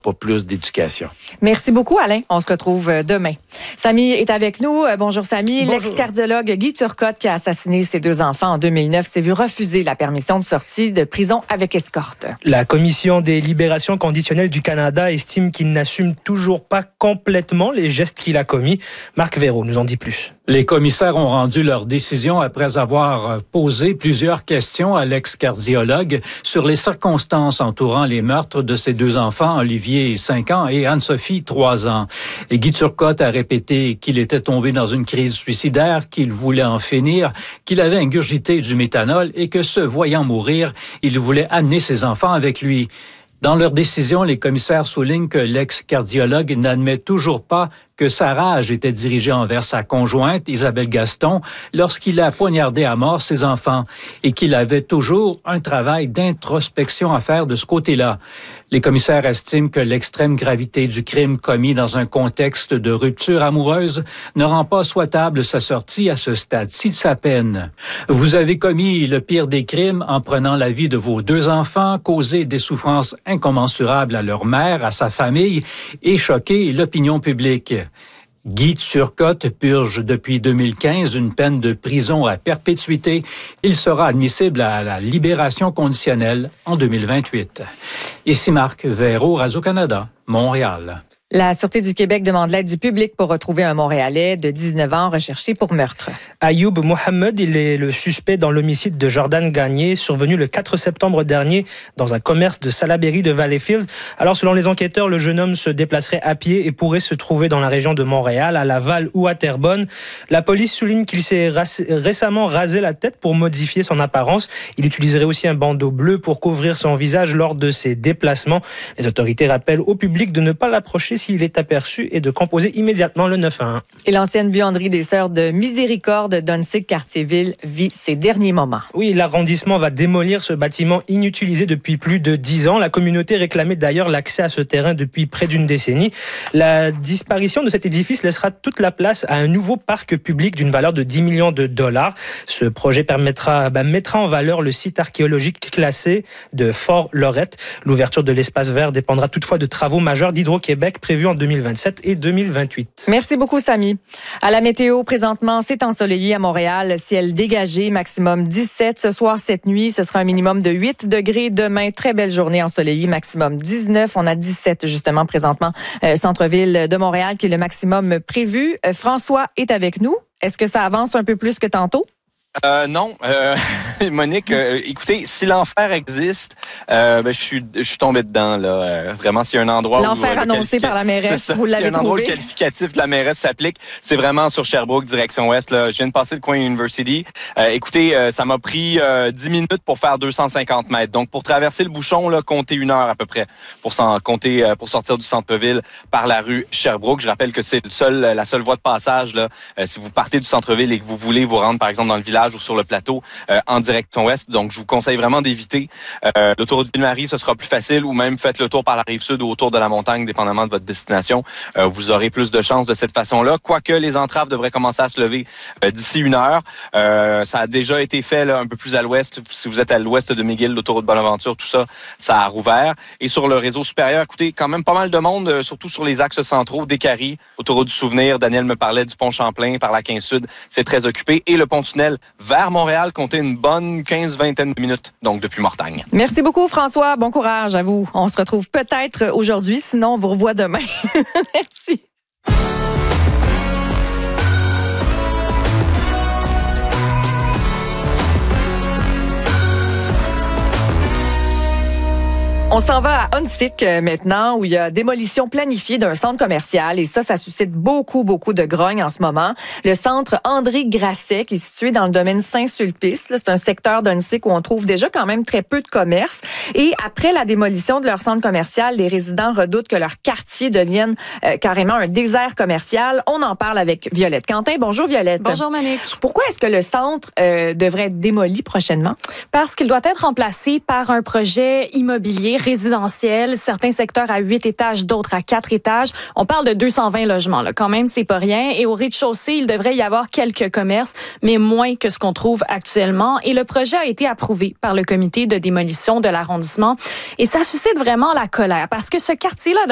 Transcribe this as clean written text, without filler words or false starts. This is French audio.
pas plus d'éducation. Merci beaucoup, Alain. On se retrouve demain. Samy est avec nous. Bonjour, Samy. Bonjour. L'ex-cardiologue Guy Turcotte, qui a assassiné ses 2 enfants en 2009, s'est vu refuser la permission de sortie de prison avec escorte. La Commission des libérations conditionnelles du Canada estime qu'il n'assume toujours pas complètement les gestes qu'il a commis. Marc Véraud nous en dit plus. Les commissaires ont rendu leur décision après avoir posé plusieurs questions à l'ex-cardiologue sur les circonstances entourant les meurtres de ses 2 enfants, Olivier, 5 ans, et Anne-Sophie, 3 ans. Et Guy Turcotte a répété qu'il était tombé dans une crise suicidaire, qu'il voulait en finir, qu'il avait ingurgité du méthanol et que, se voyant mourir, il voulait amener ses enfants avec lui. Dans leur décision, les commissaires soulignent que l'ex-cardiologue n'admet toujours pas que sa rage était dirigée envers sa conjointe, Isabelle Gaston, lorsqu'il a poignardé à mort ses enfants et qu'il avait toujours un travail d'introspection à faire de ce côté-là. Les commissaires estiment que l'extrême gravité du crime commis dans un contexte de rupture amoureuse ne rend pas souhaitable sa sortie à ce stade-ci de sa peine. Vous avez commis le pire des crimes en prenant la vie de vos 2 enfants, causé des souffrances incommensurables à leur mère, à sa famille et choqué l'opinion publique. Guy Turcotte purge depuis 2015 une peine de prison à perpétuité. Il sera admissible à la libération conditionnelle en 2028. Ici Marc Véraud, Radio-Canada, Montréal. La Sûreté du Québec demande l'aide du public pour retrouver un Montréalais de 19 ans recherché pour meurtre. Ayoub Mohamed, il est le suspect dans l'homicide de Jordan Gagné, survenu le 4 septembre dernier dans un commerce de Salaberry de Valleyfield. Alors, selon les enquêteurs, le jeune homme se déplacerait à pied et pourrait se trouver dans la région de Montréal, à Laval ou à Terrebonne. La police souligne qu'il s'est récemment rasé la tête pour modifier son apparence. Il utiliserait aussi un bandeau bleu pour couvrir son visage lors de ses déplacements. Les autorités rappellent au public de ne pas l'approcher s'il est aperçu et de composer immédiatement le 911. Et l'ancienne buanderie des Sœurs de Miséricorde d'Onsic-Cartierville vit ses derniers moments. Oui, l'arrondissement va démolir ce bâtiment inutilisé depuis plus de 10 ans. La communauté réclamait d'ailleurs l'accès à ce terrain depuis près d'une décennie. La disparition de cet édifice laissera toute la place à un nouveau parc public d'une valeur de 10 millions de dollars. Ce projet mettra en valeur le site archéologique classé de Fort-Lorette. L'ouverture de l'espace vert dépendra toutefois de travaux majeurs d'Hydro-Québec prévu en 2027 et 2028. Merci beaucoup, Samy. À la météo, présentement, c'est ensoleillé à Montréal. Ciel dégagé, maximum 17. Ce soir, cette nuit, ce sera un minimum de 8 degrés. Demain, très belle journée ensoleillée, maximum 19. On a 17, justement, présentement, centre-ville de Montréal, qui est le maximum prévu. François est avec nous. Est-ce que ça avance un peu plus que tantôt? Non, Monique, écoutez, si l'enfer existe, je suis tombé dedans là. Vraiment, s'il y a un endroit l'enfer où annoncé par la mairesse, vous l'avez trouvé. Un endroit où le qualificatif de la mairesse s'applique, c'est vraiment sur Sherbrooke, direction ouest. Là, je viens de passer le coin University. Écoutez, ça m'a pris 10 minutes pour faire 250 mètres. Donc, pour traverser le bouchon, là, comptez 1 heure à peu près pour sortir du centre-ville par la rue Sherbrooke. Je rappelle que c'est la seule voie de passage là. Si vous partez du centre-ville et que vous voulez vous rendre, par exemple, dans le village ou sur le plateau en direction ouest. Donc, je vous conseille vraiment d'éviter. L'autoroute Ville-Marie, ce sera plus facile ou même faites le tour par la rive sud ou autour de la montagne, dépendamment de votre destination. Vous aurez plus de chances de cette façon-là. Quoique les entraves devraient commencer à se lever d'ici 1 heure. Ça a déjà été fait là, un peu plus à l'ouest. Si vous êtes à l'ouest de McGill, l'autoroute Bonaventure, tout ça, ça a rouvert. Et sur le réseau supérieur, écoutez, quand même pas mal de monde, surtout sur les axes centraux, Décarie, autoroute du Souvenir. Daniel me parlait du pont Champlain par la 15 Sud. C'est très occupé. Et le pont-tunnel vers Montréal, comptez une bonne 15-20 de minutes, donc depuis Mortagne. Merci beaucoup, François. Bon courage à vous. On se retrouve peut-être aujourd'hui, sinon on vous revoit demain. Merci. On s'en va à Onsic maintenant, où il y a démolition planifiée d'un centre commercial. Et ça suscite beaucoup de grogne en ce moment. Le centre André Grasset, qui est situé dans le domaine Saint-Sulpice. Là, c'est un secteur d'Onsic où on trouve déjà quand même très peu de commerce. Et après la démolition de leur centre commercial, les résidents redoutent que leur quartier devienne carrément un désert commercial. On en parle avec Violette Quentin. Bonjour Violette. Bonjour Monique. Pourquoi est-ce que le centre devrait être démoli prochainement? Parce qu'il doit être remplacé par un projet immobilier résidentiel, certains secteurs à 8 étages, d'autres à 4 étages. On parle de 220 logements, là. Quand même, c'est pas rien. Et au rez-de-chaussée, il devrait y avoir quelques commerces, mais moins que ce qu'on trouve actuellement. Et le projet a été approuvé par le comité de démolition de l'arrondissement. Et ça suscite vraiment la colère parce que ce quartier-là